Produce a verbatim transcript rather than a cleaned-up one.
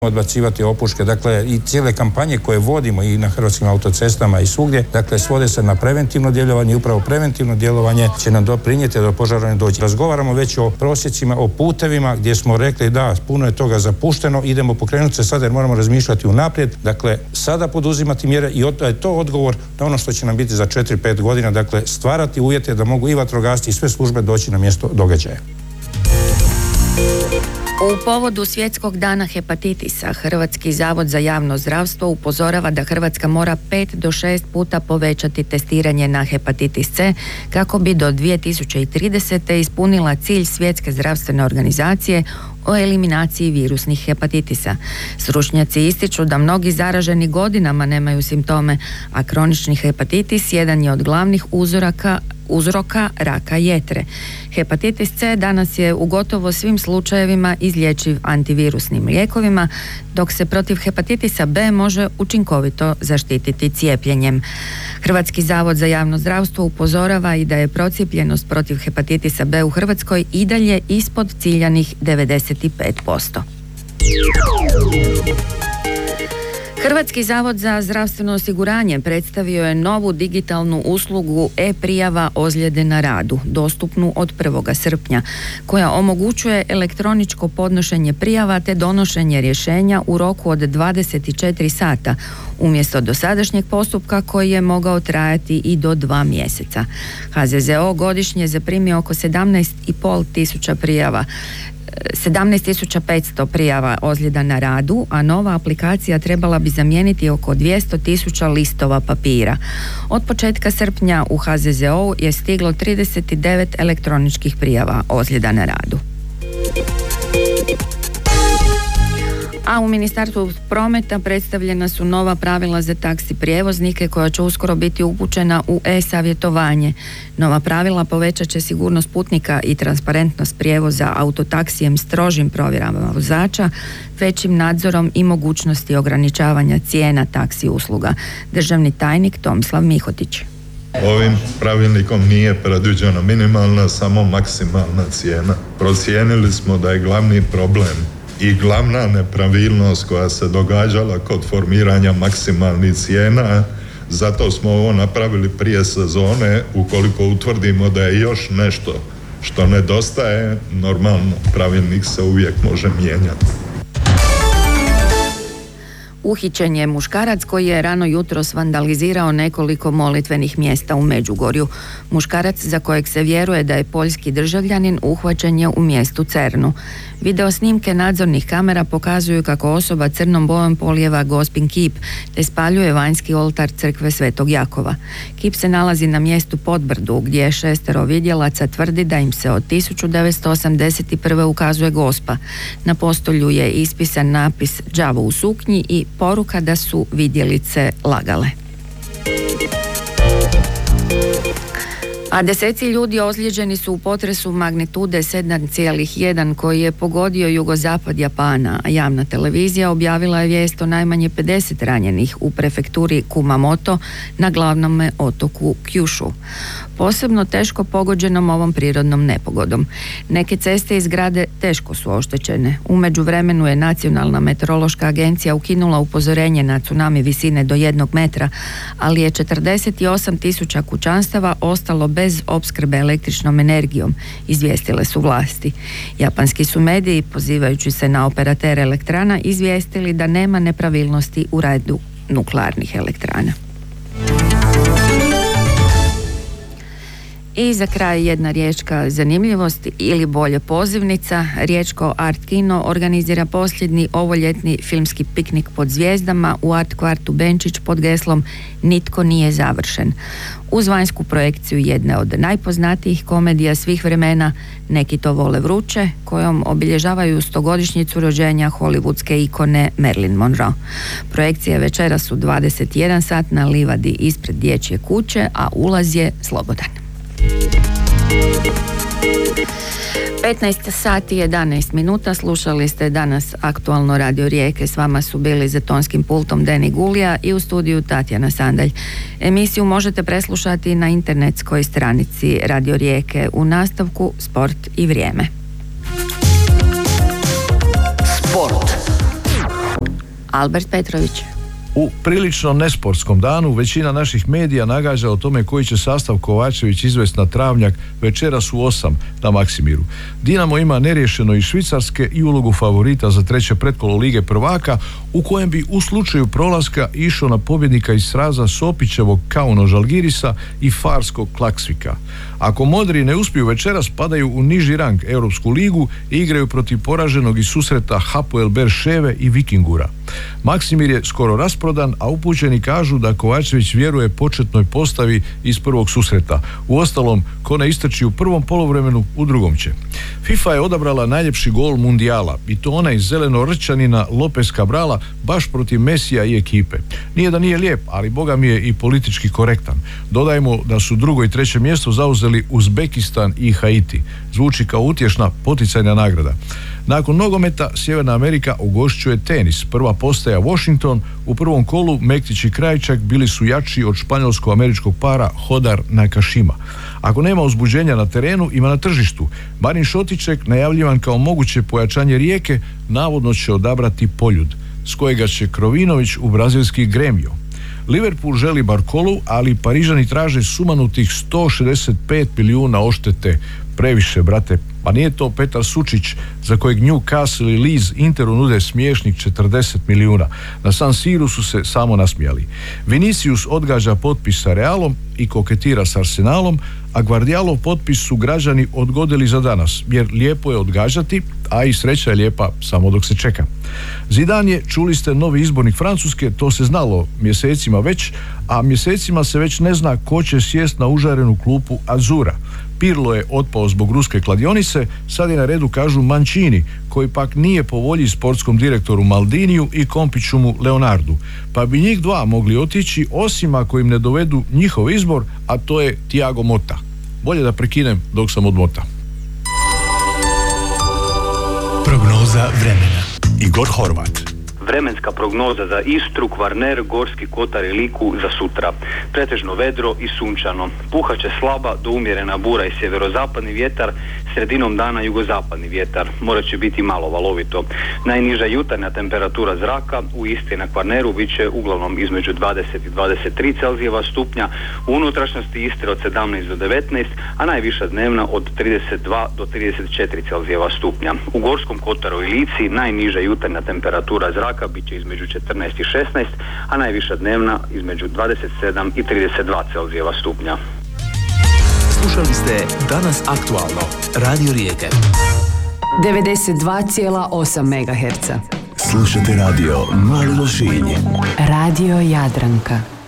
odbacivati opuške, dakle i cijele kampanje koje vodimo i na hrvatskim autocestama i svugdje, dakle svode se na preventivno djelovanje i upravo preventivno djelovanje će nam doprinijeti da do požara ne dođe. Razgovaramo već o prosjecima, o putevima gdje smo rekli da puno je toga zapušteno, idemo pokrenuti se sada jer moramo razmišljati unaprijed, dakle sada poduzimati mjere i od, je to odgovor na ono što će nam biti za četiri pet godina, dakle stvarati uvjete da mogu i vatrogasci i sve službe doći na mjesto događaja. U povodu Svjetskog dana hepatitisa, Hrvatski zavod za javno zdravstvo upozorava da Hrvatska mora pet do šest puta povećati testiranje na hepatitis C kako bi do dvije tisuće tridesete. ispunila cilj Svjetske zdravstvene organizacije o eliminaciji virusnih hepatitisa. Stručnjaci ističu da mnogi zaraženi godinama nemaju simptome, a kronični hepatitis jedan je od glavnih uzoraka uzroka raka jetre. Hepatitis C danas je u gotovo svim slučajevima izlječiv antivirusnim lijekovima, dok se protiv hepatitisa B može učinkovito zaštititi cijepljenjem. Hrvatski zavod za javno zdravstvo upozorava i da je procijepljenost protiv hepatitisa B u Hrvatskoj i dalje ispod ciljanih devedeset pet posto. Hrvatski zavod za zdravstveno osiguranje predstavio je novu digitalnu uslugu e-prijava ozljede na radu, dostupnu od prvog srpnja, koja omogućuje elektroničko podnošenje prijava te donošenje rješenja u roku od dvadeset četiri sata, umjesto dosadašnjeg postupka koji je mogao trajati i do dva mjeseca. H Z Z O godišnje zaprimi oko sedamnaest i pol tisuća prijava sedamnaest tisuća petsto prijava ozljeda na radu, a nova aplikacija trebala bi zamijeniti oko dvjesto tisuća listova papira. Od početka srpnja u H Z Z O je stiglo trideset devet elektroničkih prijava ozljeda na radu. A u Ministarstvu prometa predstavljena su nova pravila za taksi prijevoznike koja će uskoro biti upućena u e-savjetovanje. Nova pravila povećat će sigurnost putnika i transparentnost prijevoza autotaksijem, strožim provjerama vozača, većim nadzorom i mogućnosti ograničavanja cijena taksi usluga. Državni tajnik Tomislav Mihotić. Ovim pravilnikom nije predviđena minimalna, samo maksimalna cijena. Procijenili smo da je glavni problem i glavna nepravilnost koja se događala kod formiranja maksimalnih cijena, zato smo ovo napravili prije sezone. Ukoliko utvrdimo da je još nešto što nedostaje, normalno pravilnik se uvijek može mijenjati. Uhićen je muškarac koji je rano jutros vandalizirao nekoliko molitvenih mjesta u Međugorju. Muškarac, za kojeg se vjeruje da je poljski državljanin, uhvaćen je u mjestu Cernu. Video snimke nadzornih kamera pokazuju kako osoba crnom bojom polijeva gospin kip te spaljuje vanjski oltar crkve Svetog Jakova. Kip se nalazi na mjestu Podbrdu gdje šestero vidjelaca tvrdi da im se od tisuću devetsto osamdeset prve ukazuje Gospa. Na postolju je ispisan napis đavo u suknji i poruka da su vidjelice lagale. A deseci ljudi ozlijeđeni su u potresu magnitude sedam zarez jedan koji je pogodio jugozapad Japana, a javna televizija objavila je vijest o najmanje pedeset ranjenih u prefekturi Kumamoto na glavnom otoku Kyushu. Posebno teško pogođenom ovom prirodnom nepogodom. Neke ceste i zgrade teško su oštećene. U međuvremenu je Nacionalna meteorološka agencija ukinula upozorenje na tsunami visine do jednog metra, ali je četrdeset osam tisuća kućanstava ostalo bez opskrbe električnom energijom, izvijestile su vlasti. Japanski su mediji, pozivajući se na operatere elektrana, izvijestili da nema nepravilnosti u radu nuklearnih elektrana. I za kraj jedna riječka zanimljivost ili bolje pozivnica. Riječko Art Kino organizira posljednji ovoljetni filmski piknik pod zvijezdama u Art kvartu Benčić pod geslom Nitko nije završen. Uz vanjsku projekciju jedne od najpoznatijih komedija svih vremena Neki to vole vruće, kojom obilježavaju stogodišnjicu rođenja hollywoodske ikone Marilyn Monroe. Projekcija večeras u dvadeset jedan sat na livadi ispred dječje kuće, a ulaz je slobodan. petnaest sati jedanaest minuta, slušali ste danas aktualno Radio Rijeke. S vama su bili za tonskim pultom Deni Gulija i u studiju Tatjana Sandalj. Emisiju možete preslušati na internetskoj stranici Radio Rijeke. U nastavku sport i vrijeme. Sport. Albert Petrović. U prilično nesportskom danu većina naših medija nagađa o tome koji će sastav Kovačević izvesti na travnjak večeras u osam na Maksimiru. Dinamo ima neriješeno i Švicarske i ulogu favorita za treće pretkolo Lige prvaka, u kojem bi u slučaju prolaska išao na pobjednika iz sraza Sopićevog Kauno Žalgirisa i Farskog Klaksvika. Ako modri ne uspiju večeras, padaju u niži rang Europsku ligu i igraju protiv poraženog iz susreta Hapoel Berševe i Vikingura. Maksimir je skoro rasprodan, a upućeni kažu da Kovačević vjeruje početnoj postavi iz prvog susreta. Uostalom, ko ne istrči u prvom poluvremenu, u drugom će. FIFA je odabrala najljepši gol mundijala, i to onaj zeleno-rčanina Lopez Cabrala baš protiv Mesija i ekipe. Nije da nije lijep, ali boga mi je i politički korektan. Dodajmo da su drugo i treće mjesto zauzeli Uzbekistan i Haiti. Zvuči kao utješna poticajna nagrada. Nakon nogometa Sjeverna Amerika ugošćuje tenis. Prva postaja Washington. U prvom kolu Mektić i Krajčak bili su jači od španjolsko-američkog para Hodar Nakashima. Ako nema uzbuđenja na terenu, ima na tržištu. Marin Šotiček, najavljivan kao moguće pojačanje Rijeke, navodno će odabrati Poljud, s kojega će Krovinović u brazilski Gremio. Liverpool želi Barkolu, ali Parižani traže sumanutih sto šezdeset pet milijuna odštete. Previše, brate. Pa nije to Petar Sučić, za kojeg Newcastle i Leeds Interu nude smiješnih četrdeset milijuna. Na San Siru su se samo nasmijali. Vinicius odgađa potpis sa Realom i koketira s Arsenalom, a Gvardijalov potpis su građani odgodili za danas, jer lijepo je odgađati, a i sreća je lijepa samo dok se čeka. Zidane je, čuli ste, novi izbornik Francuske, to se znalo mjesecima već, a mjesecima se već ne zna ko će sjest na užarenu klupu Azura. Pirlo je otpao zbog ruske kladionice, sad je na redu, kažu, Mancini, koji pak nije po volji sportskom direktoru Maldiniju i kompiću mu Leonardu. Pa bi njih dva mogli otići, osim ako im ne dovedu njihov izbor, a to je Thiago Motta. Bolje da prekinem dok sam od Mota. Prognoza vremena. Igor Horvat. Vremenska prognoza za Istru, Kvarner, Gorski kotar i Liku za sutra. Pretežno vedro i sunčano. Puhat će slaba do umjerena bura i sjeverozapadni vjetar, sredinom dana jugozapadni vjetar. Morat će biti malo valovito. Najniža jutarnja temperatura zraka u Istri na Kvarneru bit će uglavnom između dvadeset i dvadeset tri Celzijeva stupnja, u unutrašnjosti Istre od sedamnaest do devetnaest, a najviša dnevna od trideset dva do trideset četiri Celzijeva stupnja. U Gorskom kotaru i Lici najniža jutarnja temperatura zraka bit će između četrnaest i šesnaest, a najviša dnevna između dvadeset sedam i trideset dva Celzijeva stupnja. Slušali ste Danas aktualno, Radio Rijeke. devedeset dva zarez osam megaherca. Slušate radio Mali Lošinj. Radio Jadranka.